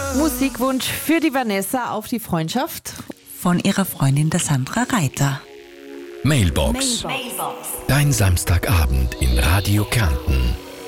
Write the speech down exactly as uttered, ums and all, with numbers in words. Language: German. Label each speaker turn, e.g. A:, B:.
A: Musikwunsch für die Vanessa auf die Freundschaft
B: von ihrer Freundin der Sandra Reiter.
C: Mailbox. Mailbox. Dein Samstagabend in Radio Kärnten.